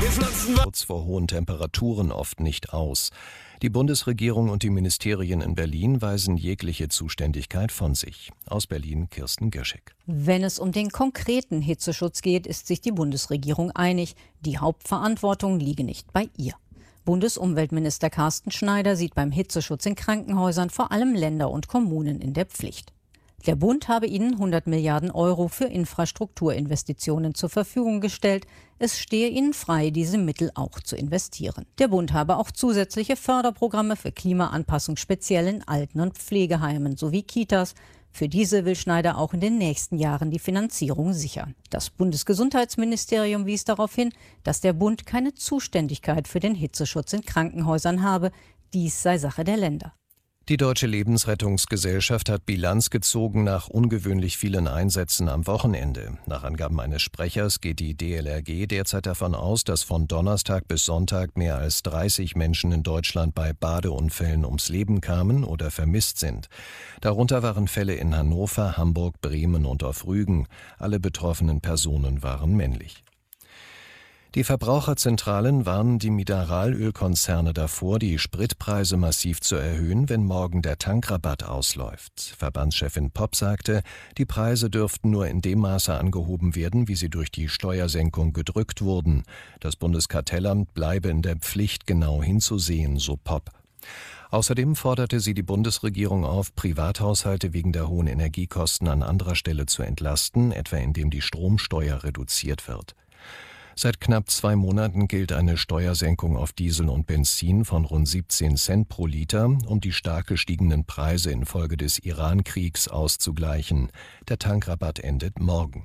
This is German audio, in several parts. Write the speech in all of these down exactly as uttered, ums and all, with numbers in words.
Schutz vor hohen Temperaturen oft nicht aus. Die Bundesregierung und die Ministerien in Berlin weisen jegliche Zuständigkeit von sich. Aus Berlin Kirsten Girschek. Wenn es um den konkreten Hitzeschutz geht, ist sich die Bundesregierung einig. Die Hauptverantwortung liege nicht bei ihr. Bundesumweltminister Carsten Schneider sieht beim Hitzeschutz in Krankenhäusern vor allem Länder und Kommunen in der Pflicht. Der Bund habe ihnen hundert Milliarden Euro für Infrastrukturinvestitionen zur Verfügung gestellt. Es stehe ihnen frei, diese Mittel auch zu investieren. Der Bund habe auch zusätzliche Förderprogramme für Klimaanpassung speziell in Alten- und Pflegeheimen sowie Kitas. Für diese will Schneider auch in den nächsten Jahren die Finanzierung sichern. Das Bundesgesundheitsministerium wies darauf hin, dass der Bund keine Zuständigkeit für den Hitzeschutz in Krankenhäusern habe. Dies sei Sache der Länder. Die Deutsche Lebensrettungsgesellschaft hat Bilanz gezogen nach ungewöhnlich vielen Einsätzen am Wochenende. Nach Angaben eines Sprechers geht die D L R G derzeit davon aus, dass von Donnerstag bis Sonntag mehr als dreißig Menschen in Deutschland bei Badeunfällen ums Leben kamen oder vermisst sind. Darunter waren Fälle in Hannover, Hamburg, Bremen und auf Rügen. Alle betroffenen Personen waren männlich. Die Verbraucherzentralen warnen die Mineralölkonzerne davor, die Spritpreise massiv zu erhöhen, wenn morgen der Tankrabatt ausläuft. Verbandschefin Popp sagte, die Preise dürften nur in dem Maße angehoben werden, wie sie durch die Steuersenkung gedrückt wurden. Das Bundeskartellamt bleibe in der Pflicht, genau hinzusehen, so Popp. Außerdem forderte sie die Bundesregierung auf, Privathaushalte wegen der hohen Energiekosten an anderer Stelle zu entlasten, etwa indem die Stromsteuer reduziert wird. Seit knapp zwei Monaten gilt eine Steuersenkung auf Diesel und Benzin von rund siebzehn Cent pro Liter, um die stark gestiegenen Preise infolge des Iran-Kriegs auszugleichen. Der Tankrabatt endet morgen.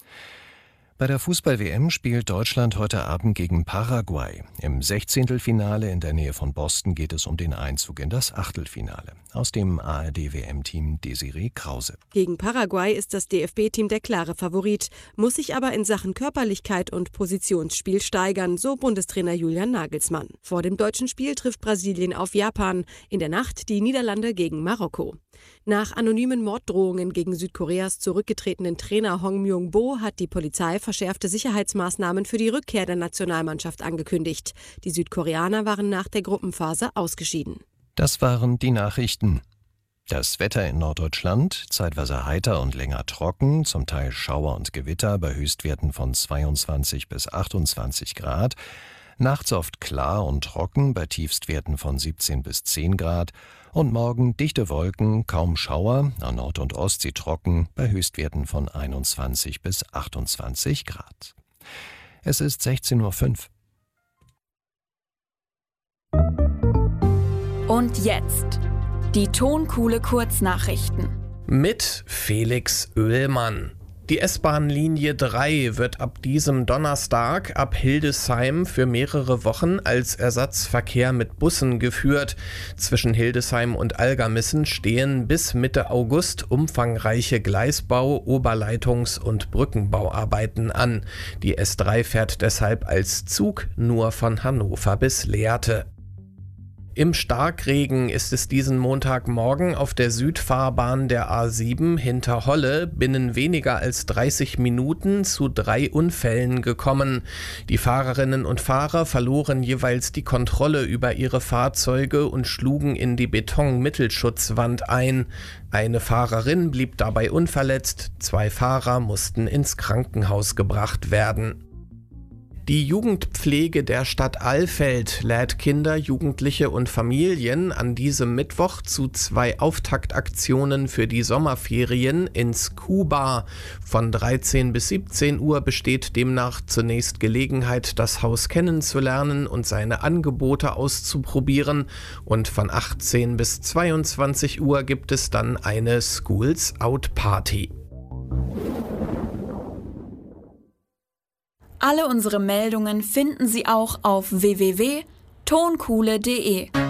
Bei der Fußball-W M spielt Deutschland heute Abend gegen Paraguay. Im Sechzehntelfinale in der Nähe von Boston geht es um den Einzug in das Achtelfinale. Aus dem A R D-W M-Team Desiree Krause. Gegen Paraguay ist das D F B-Team der klare Favorit, muss sich aber in Sachen Körperlichkeit und Positionsspiel steigern, so Bundestrainer Julian Nagelsmann. Vor dem deutschen Spiel trifft Brasilien auf Japan, in der Nacht die Niederlande gegen Marokko. Nach anonymen Morddrohungen gegen Südkoreas zurückgetretenen Trainer Hong Myung-bo hat die Polizei verschärfte Sicherheitsmaßnahmen für die Rückkehr der Nationalmannschaft angekündigt. Die Südkoreaner waren nach der Gruppenphase ausgeschieden. Das waren die Nachrichten. Das Wetter in Norddeutschland, zeitweise heiter und länger trocken, zum Teil Schauer und Gewitter bei Höchstwerten von zweiundzwanzig bis achtundzwanzig Grad. Nachts oft klar und trocken bei Tiefstwerten von siebzehn bis zehn Grad. Und morgen dichte Wolken, kaum Schauer, an Nord- und Ostsee trocken bei Höchstwerten von einundzwanzig bis achtundzwanzig Grad. Es ist sechzehn Uhr fünf. Und jetzt die Tonkuhle Kurznachrichten. Mit Felix Oehlmann. Die S-Bahn-Linie drei wird ab diesem Donnerstag ab Hildesheim für mehrere Wochen als Ersatzverkehr mit Bussen geführt. Zwischen Hildesheim und Algermissen stehen bis Mitte August umfangreiche Gleisbau-, Oberleitungs- und Brückenbauarbeiten an. Die S drei fährt deshalb als Zug nur von Hannover bis Lehrte. Im Starkregen ist es diesen Montagmorgen auf der Südfahrbahn der A sieben hinter Holle binnen weniger als dreißig Minuten zu drei Unfällen gekommen. Die Fahrerinnen und Fahrer verloren jeweils die Kontrolle über ihre Fahrzeuge und schlugen in die Betonmittelschutzwand ein. Eine Fahrerin blieb dabei unverletzt, zwei Fahrer mussten ins Krankenhaus gebracht werden. Die Jugendpflege der Stadt Alfeld lädt Kinder, Jugendliche und Familien an diesem Mittwoch zu zwei Auftaktaktionen für die Sommerferien ins Kuba. Von dreizehn bis siebzehn Uhr besteht demnach zunächst Gelegenheit, das Haus kennenzulernen und seine Angebote auszuprobieren. Und von achtzehn bis zweiundzwanzig Uhr gibt es dann eine Schools Out Party. Alle unsere Meldungen finden Sie auch auf w w w punkt tonkuhle punkt de.